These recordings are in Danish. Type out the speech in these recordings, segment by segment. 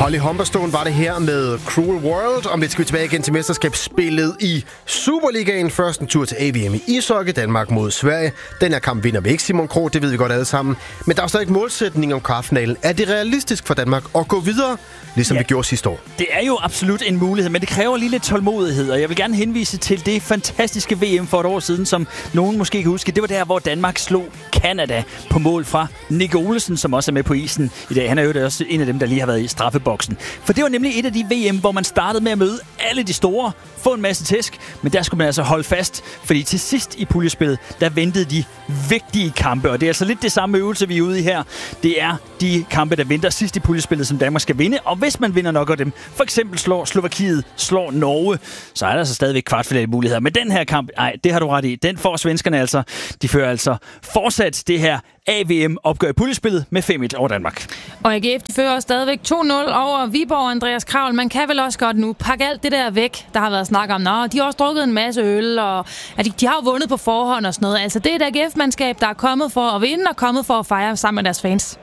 Holly Humberstone var det her med Cruel World, og vi skal tilbage igen til mesterskabsspillet i Superligaen. Først en tur til AVM i ishockey, Danmark mod Sverige. Den her kamp vinder vi ikke, Simon Krog, det ved vi godt alle sammen. Men der er stadig målsætning om kvartfinalen. Er det realistisk for Danmark at gå videre, ligesom vi gjorde sidste år? Det er jo absolut en mulighed, men det kræver lige lidt tålmodighed, og jeg vil gerne henvise til det fantastiske VM for et år siden, som nogen måske kan huske. Det var der, hvor Danmark slog Canada på mål fra Nick Olesen, som også er med på isen i dag. Han er jo også en af dem, der lige har været i straffeboksen. For det var nemlig et af de VM, hvor man startede med at møde alle de store, få en masse tæsk, men der skulle man altså holde fast, fordi til sidst i puljespillet, der ventede de vigtige kampe, og det er altså lidt det samme øvelse, vi er ude i her. Det er de kampe, der venter sidst i puljespillet, som Danmark skal vinde, og hvis man vinder nok af dem, for eksempel slår Slovakiet, slår Norge, så er der altså stadigvæk kvartfinale muligheder. Men den her kamp, det har du ret i, den får svenskerne altså. De fører altså fortsat det her AVM-opgør i puljespillet med 5-1 over Danmark. Og AGF, de fører stadigvæk 2-0 over Viborg. Andreas Kravl, man kan vel også godt nu pakke alt det der væk, der har været snak om. Nå, de har også drukket en masse øl, og de har jo vundet på forhånd og sådan noget. Altså, det er et AGF-mandskab, der er kommet for at vinde og kommet for at fejre sammen med deres fans.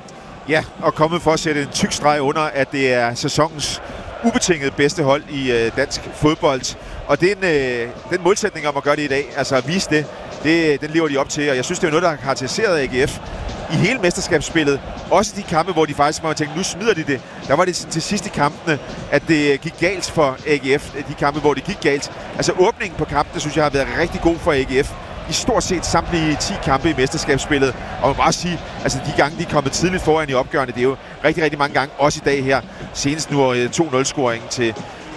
Ja, og kommet for at sætte en tyk streg under, at det er sæsonens ubetinget bedste hold i dansk fodbold. Og den målsætning om at gøre det i dag, altså at vise det, den lever de op til. Og jeg synes, det er noget, der har karakteriseret AGF i hele mesterskabsspillet. Også de kampe, hvor de faktisk må tænke, nu smider de det. Der var det til sidst i kampene, at det gik galt for AGF. De kampe, hvor det gik galt. Altså åbningen på kampen, synes jeg har været rigtig god for AGF. I stort set samtlige 10 kampe i mesterskabsspillet. Og man må bare sige, altså de gange, de er kommet tidligt foran i opgørende, det er jo rigtig, rigtig mange gange. Også i dag her. Senest nu 2-0-scoringen til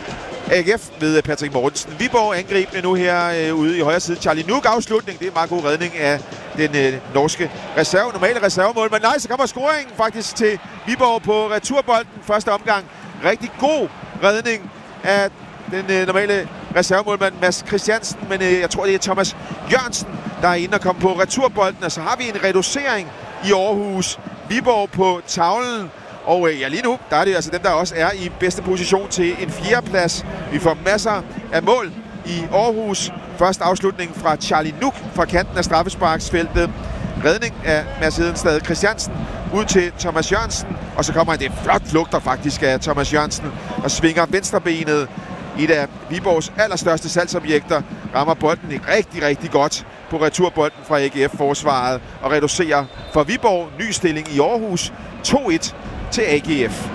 AGF ved Patrick Mortensen. Viborg angribende nu her ude i højre side. Charlie Nuuk afslutning. Det er en meget god redning af den norske normale reservemål. Men nej, så kommer scoringen faktisk til Viborg på returbolden. Første omgang. Rigtig god redning af den normale reservemålmand Mads Christiansen. Men jeg tror, det er Thomas Jørgensen, der er inde og komme på returbolden. Og så har vi en reducering i Aarhus. Viborg på tavlen. Og lige nu, der er det altså dem, der også er i bedste position til en 4. plads. Vi får masser af mål i Aarhus. Først afslutning fra Charlie Nuuk fra kanten af straffesparksfeltet. Redning af Mads Hedenstad Christiansen ud til Thomas Jørgensen. Og så kommer det flot flugter faktisk af Thomas Jørgensen og svinger venstrebenet. Et af Viborgs allerstørste salgsobjekter rammer bolden rigtig, rigtig godt på returbolden fra AGF-forsvaret og reducerer for Viborg ny stilling i Aarhus 2-1 til AGF.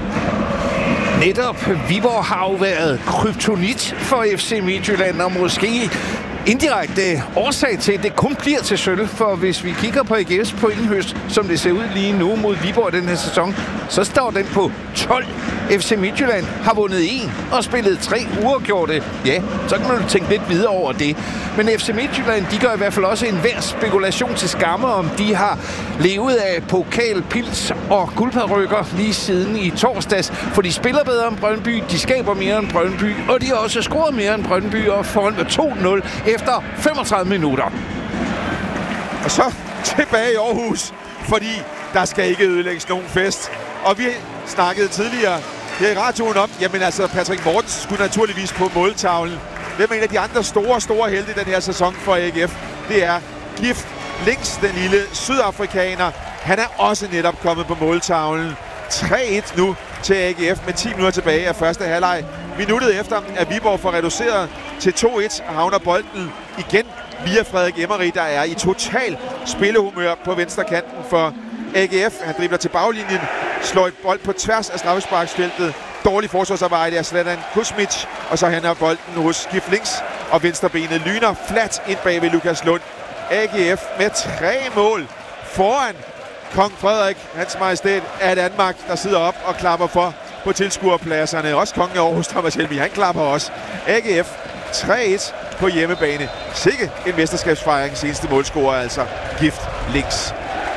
Netop Viborg har jo været kryptonit for FC Midtjylland, og måske indirekte årsag til, at det kun bliver til sølv. For hvis vi kigger på AGF's pointhøst, som det ser ud lige nu mod Viborg den her sæson, så står den på 12. FC Midtjylland har vundet 1 og spillet 3 uafgjorte. Ja, så kan man jo tænke lidt videre over det. Men FC Midtjylland, de gør i hvert fald også en hver spekulation til skamme, om de har levet af pokal, pils og guldparykker lige siden i torsdags. For de spiller bedre end Brøndby, de skaber mere end Brøndby, og de har også scoret mere end Brøndby og foran med 2-0 efter 35 minutter. Og så tilbage i Aarhus, fordi der skal ikke ødelægges nogen fest. Og vi snakkede tidligere her i radioen om, jamen altså Patrick Mortensen skulle naturligvis på måltavlen. Hvem er en af de andre store helte i den her sæson for AGF? Det er Gift Links, den lille sydafrikaner. Han er også netop kommet på måltavlen. 3-1 nu til AGF med 10 minutter tilbage af første halvleg. Minuttet efter, at Viborg får reduceret til 2-1, havner bolden igen via Frederik Emery, der er i total spillehumør på venstre kanten for AGF. Han dribler til baglinjen, slår et bold på tværs af straffesparksfeltet. Dårlig forsvarsarbejde af Zlatan Kuzmic, og så hænder bolden hos Gift Links, og venstrebenet lyner fladt ind bag ved Lukas Lund. AGF med 3 mål foran Kong Frederik, hans majestæt af Danmark, der sidder op og klapper for på tilskuerpladserne. Også kongen af Aarhus, Thomas Helmig, han klapper også. AGF 3-1 på hjemmebane. Sikke en mesterskabsfejring. Seneste målscorer altså Gift Links.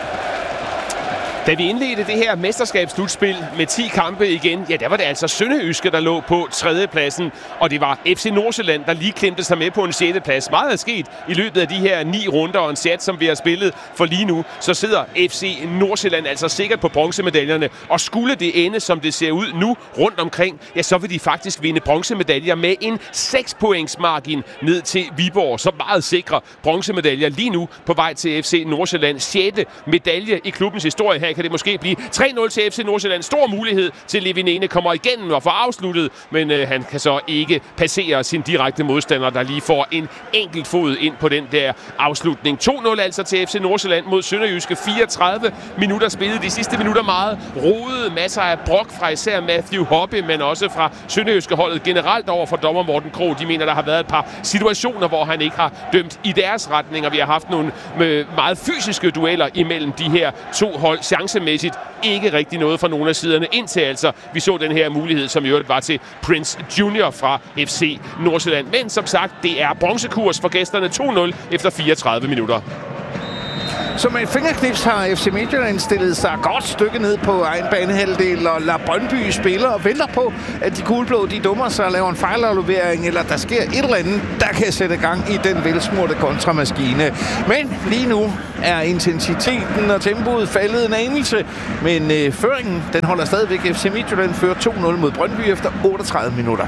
Da vi indledte det her mesterskabsslutspil med 10 kampe igen, ja, der var det altså Sønderjyske, der lå på 3. pladsen, og det var FC Nordsjælland, der lige klemte sig med på en 6. plads. Meget er sket i løbet af de her 9 runder og en chat, som vi har spillet, for lige nu, så sidder FC Nordsjælland altså sikkert på bronzemedaljerne, og skulle det ende, som det ser ud nu rundt omkring, ja, så vil de faktisk vinde bronzemedaljer med en 6 points margin ned til Viborg, så meget sikre bronzemedaljer lige nu på vej til FC Nordsjælland. 6. medalje i klubbens historie her i kan det måske blive 3-0 til FC Nordsjælland. Stor mulighed til Levinene kommer igennem og får afsluttet, men han kan så ikke passere sin direkte modstander, der lige får en enkelt fod ind på den der afslutning. 2-0 altså til FC Nordsjælland mod Sønderjyske. 34 minutter spillet. De sidste minutter meget rodede. Masser af brok fra især Matthew Hoppe, men også fra Sønderjyske holdet generelt over for dommer Morten Krog. De mener, der har været et par situationer, hvor han ikke har dømt i deres retning, og vi har haft nogle meget fysiske dueller imellem de her to hold. Chancemæssigt ikke rigtig noget fra nogle af siderne, indtil altså vi så den her mulighed, som i øvrigt var til Prince Junior fra FC Nordsjælland. Men som sagt, det er bronzekurs for gæsterne. 2-0 efter 34 minutter. Så med et fingerknips har FC Midtjylland stillet sig godt stykke ned på egen banehalvdel og lader Brøndby spille og venter på, at de gulblå de dummer sig og laver en fejlaflevering, eller der sker et eller andet, der kan sætte gang i den velsmurte kontramaskine. Men lige nu er intensiteten og tempoet faldet en anelse, men føringen den holder stadigvæk. FC Midtjylland fører 2-0 mod Brøndby efter 38 minutter.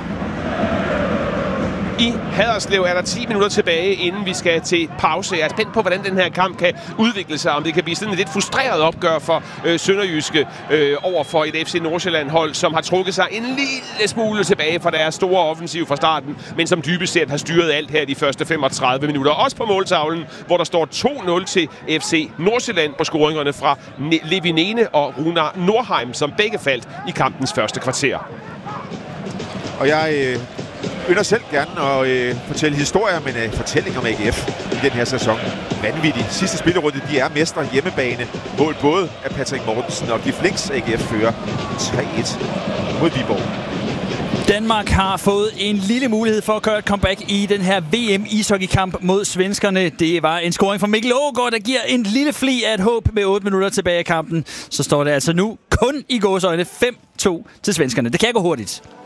I Haderslev er der 10 minutter tilbage, inden vi skal til pause. Jeg er spændt på, hvordan den her kamp kan udvikle sig. Om det kan blive sådan et lidt frustreret opgør for Sønderjyske over for et FC Nordsjælland-hold, som har trukket sig en lille smule tilbage fra deres store offensiv fra starten, men som dybest set har styret alt her de første 35 minutter. Også på måltavlen, hvor der står 2-0 til FC Nordsjælland på scoringerne fra Levinene og Runar Nordheim, som begge faldt i kampens første kvarter. Og jeg ynder selv gerne at fortælle historier, men fortælling om AGF i den her sæson. Vanvittig. Sidste spillerunde, de er mestre hjemmebane. Mål både af Patrick Mortensen og Gif Links. AGF fører 3-1 mod Viborg. Danmark har fået en lille mulighed for at gøre et comeback i den her VM-ishockeykamp mod svenskerne. Det var en scoring fra Mikkel Aagaard, der giver en lille fli af et håb med 8 minutter tilbage i kampen. Så står det altså nu kun i gåseøjne 5-2 til svenskerne. Det kan gå hurtigt.